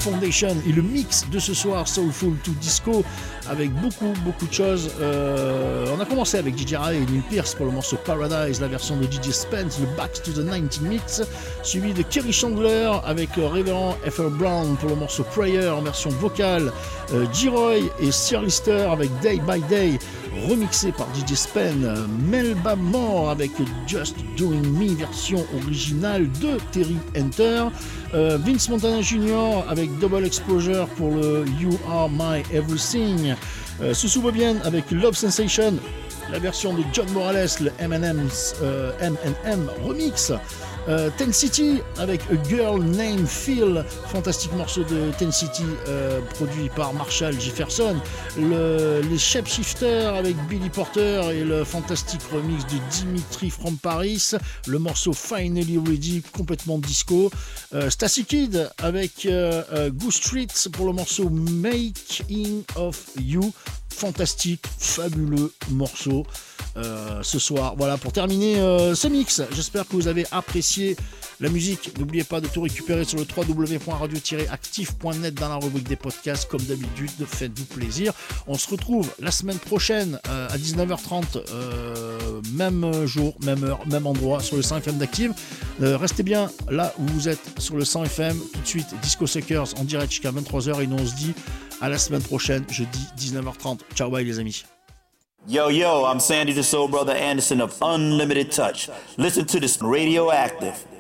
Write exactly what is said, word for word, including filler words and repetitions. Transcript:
Foundation et le mix de ce soir Soulful to Disco avec beaucoup beaucoup de choses. Euh, on a commencé avec D J Ray et Neil Pearce pour le morceau Paradise, la version de D J Spence, le Back to the nineties mix, suivi de Kerry Chandler avec Reverend F R Brown pour le morceau Prayer en version vocale, euh, G-Roy et Sir Lister avec Day by Day remixé par D J Spen, Melba Moore avec Just Doing Me version originale de Terry Hunter, euh, Vince Montana Junior avec Double Exposure pour le You Are My Everything, euh, Susu Bobian avec Love Sensation, la version de John Morales, le M and M's euh, M and M remix, euh, Ten City avec A Girl Named Phil, fantastique morceau de Ten City euh, produit par Marshall Jefferson, le, les Shapeshifters avec Billy Porter et le fantastique remix de Dimitri from Paris, le morceau Finally Ready complètement disco, euh, Stacy Kidd avec euh, euh, Goose Street pour le morceau Making of You, fantastique, fabuleux morceau euh, ce soir. Voilà pour terminer euh, ce mix. J'espère que vous avez apprécié la musique. N'oubliez pas de tout récupérer sur le w w w point radio tiret active point net dans la rubrique des podcasts. Comme d'habitude, faites-vous plaisir. On se retrouve la semaine prochaine euh, à dix-neuf heures trente, euh, même jour, même heure, même endroit sur le cent F M d'Active. Euh, restez bien là où vous êtes sur le cent F M. Tout de suite, Disco Suckers en direct jusqu'à vingt-trois heures et nous on se dit à la semaine prochaine, jeudi dix-neuf heures trente. Ciao, bye les amis. Yo, yo, I'm Sandy the Soul Brother Anderson of Unlimited Touch. Listen to this Radioactive.